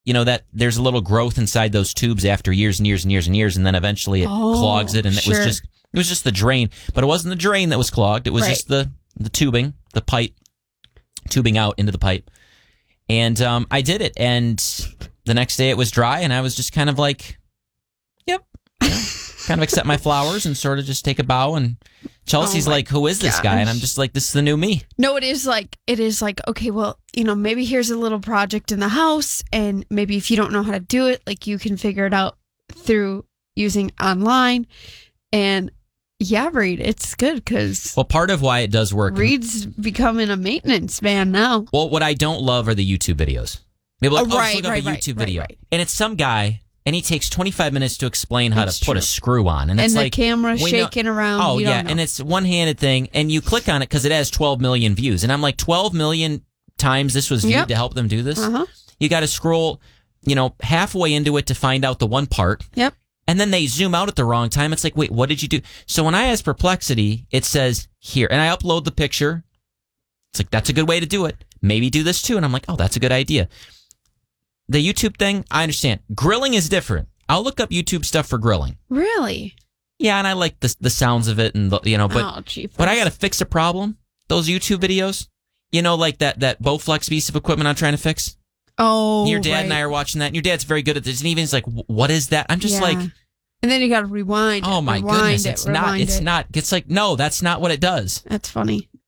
that there's a little growth inside those tubes after years and years and years and years, and then eventually it clogs it, and it was just the drain. But it wasn't the drain that was clogged. It was just the tubing, the pipe, tubing out into the pipe. And I did it, and the next day it was dry, and I was just kind of like, yep. Kind of accept my flowers and sort of just take a bow. And Chelsea's like, who is this guy? And I'm just like, this is the new me. No, it is like, okay, well, maybe here's a little project in the house. And maybe if you don't know how to do it, like you can figure it out through using online. And yeah, Reed, it's good because... Well, part of why it does work... Reed's becoming a maintenance man now. Well, what I don't love are the YouTube videos. Maybe like, just look up a YouTube video. And it's some guy... And he takes 25 minutes to explain how to put a screw on. And it's like... the camera shaking around. Oh, yeah. And it's a one-handed thing. And you click on it because it has 12 million views. And I'm like, 12 million times this was viewed to help them do this? You got to scroll, halfway into it to find out the one part. Yep. And then they zoom out at the wrong time. It's like, wait, what did you do? So when I ask Perplexity, it says here. And I upload the picture. It's like, that's a good way to do it. Maybe do this too. And I'm like, oh, that's a good idea. The YouTube thing, I understand. Grilling is different. I'll look up YouTube stuff for grilling. Really? Yeah, and I like the sounds of it, and but I got to fix a problem. Those YouTube videos, like that Bowflex piece of equipment I'm trying to fix. Oh, your dad and I are watching that, and your dad's very good at this. And even he's like, "What is that?" I'm just like, and then you got to rewind. Oh my goodness, it's not. It's like, no, that's not what it does. That's funny.